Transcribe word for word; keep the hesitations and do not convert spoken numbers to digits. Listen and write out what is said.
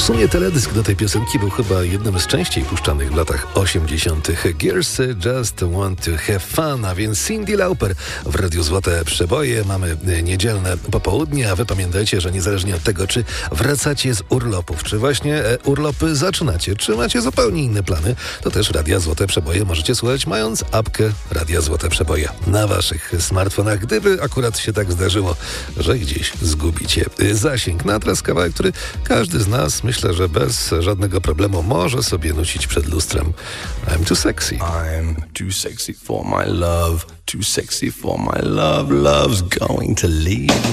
sumie teledysk do tej piosenki był chyba jednym z częściej puszczanych w latach osiemdziesiątych. Girls Just Want to Have Fun, a więc Cyndi Lauper w Radiu Złote Przeboje. Mamy niedzielne popołudnie, a wy pamiętajcie, że niezależnie od tego, czy wracacie z urlopów, czy właśnie urlopy zaczynacie, czy macie zupełnie inne plany, to też Radia Złote Przeboje możecie słuchać, mając apkę Radia Złote Przeboje na waszych smartfonach, gdyby akurat się tak zdarzyło, że gdzieś zgubicie zasięg. Na teraz kawałek, który każdy z nas, myślę, że bez żadnego problemu może sobie nosić przed lustrem. I'm too sexy. I'm too sexy for my love, too sexy for my love, love's going to leave.